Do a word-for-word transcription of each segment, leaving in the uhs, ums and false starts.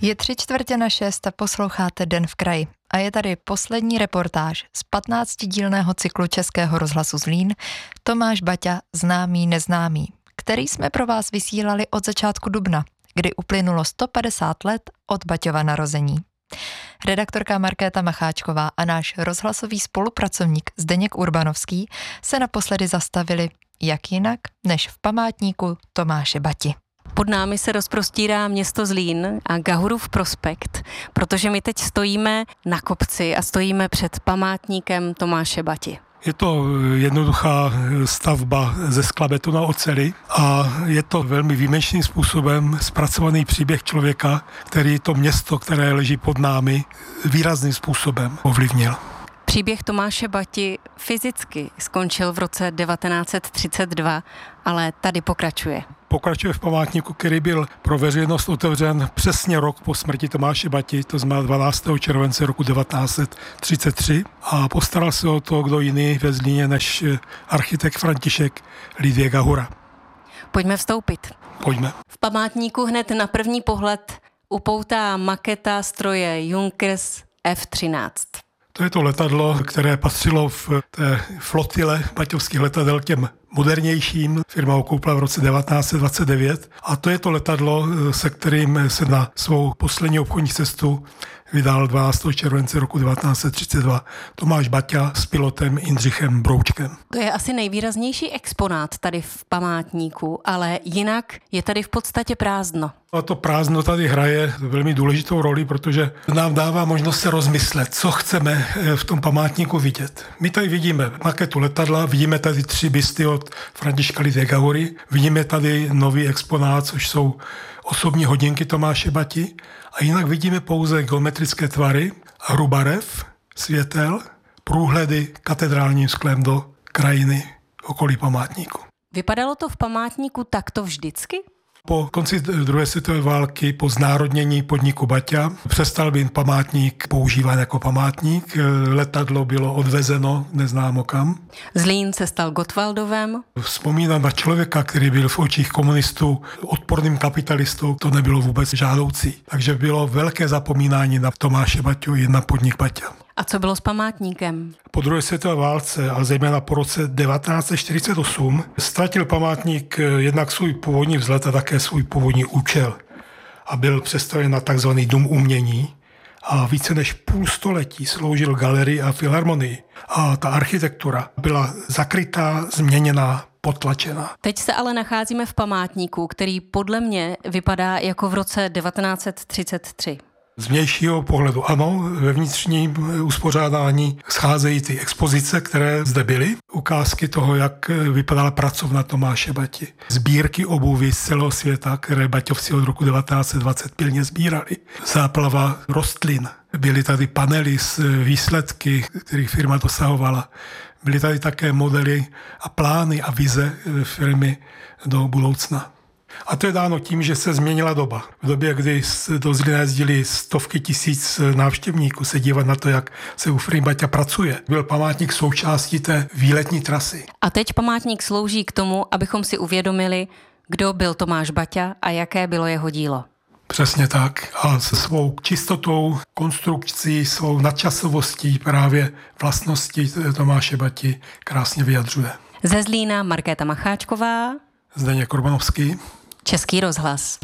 Je tři čtvrtě na šest a posloucháte Den v kraji. A je tady poslední reportáž z patnáctidílného cyklu Českého rozhlasu Zlín Tomáš Baťa, známý neznámý, který jsme pro vás vysílali od začátku dubna, kdy uplynulo sto padesát let od Baťova narození. Redaktorka Markéta Macháčková a náš rozhlasový spolupracovník Zdeněk Urbanovský se naposledy zastavili jak jinak než v památníku Tomáše Bati. Pod námi se rozprostírá město Zlín a Gahurův prospekt, protože my teď stojíme na kopci a stojíme před památníkem Tomáše Bati. Je to jednoduchá stavba ze skla, betonu a oceli a je to velmi výjimečným způsobem zpracovaný příběh člověka, který to město, které leží pod námi, výrazným způsobem ovlivnil. Příběh Tomáše Bati fyzicky skončil v roce devatenáct set třicet dva, ale tady pokračuje. Pokračuje v památníku, který byl pro veřejnost otevřen přesně rok po smrti Tomáše Bati, to znamená dvanáctého července roku devatenáct set třicet tři, a postaral se o to kdo jiný ve Zlíně než architekt František Lidie Gahura. Pojďme vstoupit. Pojďme. V památníku hned na první pohled upoutá maketa stroje Junkers F třináct. To je to letadlo, které patřilo v té flotile baťovských letadel těm modernějším. Firma ho koupila v roce devatenáct set dvacet devět a to je to letadlo, se kterým se na svou poslední obchodní cestu vydal dvanáctého července roku devatenáct set třicet dva Tomáš Baťa s pilotem Jindřichem Broučkem. To je asi nejvýraznější exponát tady v památníku, ale jinak je tady v podstatě prázdno. A to prázdno tady hraje velmi důležitou roli, protože nám dává možnost se rozmyslet, co chceme v tom památníku vidět. My tady vidíme maketu letadla, vidíme tady tři bysty od Františka Lidie Gahury, vidíme tady nový exponát, což jsou osobní hodinky Tomáše Bati, a jinak vidíme pouze geometrické tvary, hrubarev, světel, průhledy katedrálním sklem do krajiny okolí památníku. Vypadalo to v památníku takto vždycky? Po konci druhé světové války, po znárodnění podniku Baťa, přestal být památník používán jako památník. Letadlo bylo odvezeno neznámo kam. Zlín se stal Gottwaldovem. Vzpomínám na člověka, který byl v očích komunistů odporným kapitalistou, to nebylo vůbec žádoucí. Takže bylo velké zapomínání na Tomáše Baťu i na podnik Baťa. A co bylo s památníkem? Po druhé světové válce a zejména po roce devatenáct set čtyřicet osm ztratil památník jednak svůj původní vzhled a také svůj původní účel a byl přestavěn na takzvaný dům umění a více než půl století sloužil galerii a filharmonii a ta architektura byla zakrytá, změněná, potlačená. Teď se ale nacházíme v památníku, který podle mě vypadá jako v roce devatenáct set třicet tři. Z vnějšího pohledu ano, ve vnitřním uspořádání scházejí ty expozice, které zde byly. Ukázky toho, jak vypadala pracovna Tomáše Bati. Sbírky obuvy z celého světa, které baťovci od roku devatenáct set dvacet pilně sbírali. Záplava rostlin. Byly tady panely s výsledky, kterých firma dosahovala. Byly tady také modely a plány a vize firmy do budoucna. A to je dáno tím, že se změnila doba. V době, kdy do Zlína jezdili stovky tisíc návštěvníků se dívat na to, jak se u firmy Baťa pracuje. Byl památník součástí té výletní trasy. A teď památník slouží k tomu, abychom si uvědomili, kdo byl Tomáš Baťa a jaké bylo jeho dílo. Přesně tak. A se svou čistotou, konstrukcí, svou nadčasovostí právě vlastnosti Tomáše Bati krásně vyjadřuje. Ze Zlína Markéta Macháčková, Zdeněk Urbanovský, Český rozhlas.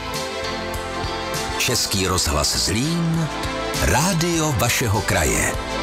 Český rozhlas Zlín, rádio vašeho kraje.